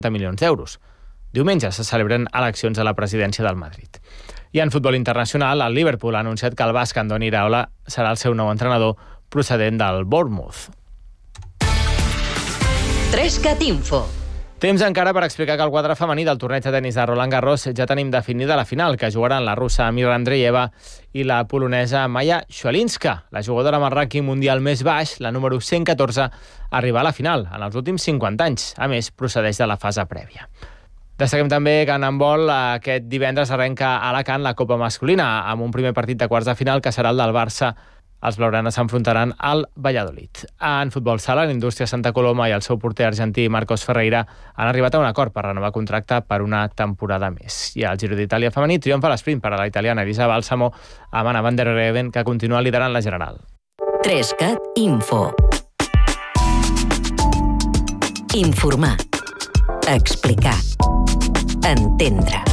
milions d'euros. Diumenge se celebren eleccions a la presidència del Madrid. I en futbol internacional, el Liverpool ha anunciat que el basc Andoni Iraola serà el seu nou entrenador procedent del Bournemouth. 3CAT Info. Temps encara per explicar que el quadre femení del torneig de tenis de Roland Garros ja tenim definida la final, que jugaran la russa Mira Andreeva i la polonesa Maja Swialinska. La jugadora amb el rànquing mundial més baix, la número 114, arriba a la final en els últims 50 anys. A més, procedeix de la fase prèvia. Destaquem també que en handbol aquest divendres arrenca a Alacant la Copa Masculina, amb un primer partit de quarts de final que serà el del Barça. Els blaugranes s'enfrontaran al Valladolid. En futbol sala, l'Indústria Santa Coloma i el seu porter argentí Marcos Ferreira han arribat a un acord per renovar contracte per una temporada més. I al Giro d'Itàlia femení triomfa l'esprint per a la italiana Elisa Balsamo amb Anna van der Breggen, que continua liderant la general. 3CAT Info. Informar. Explicar. Entendre.